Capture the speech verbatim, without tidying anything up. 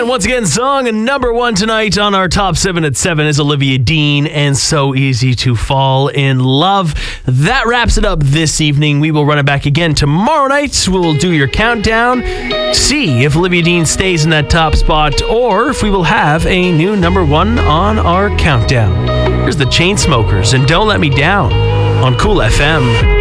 And once again, song number one tonight on our top seven at seven is Olivia Dean and So Easy to Fall in Love. That wraps it up this evening. We will run it back again tomorrow night. We'll do your countdown, see if Olivia Dean stays in that top spot or if we will have a new number one on our countdown. Here's the Chainsmokers and Don't Let Me Down on Cool F M.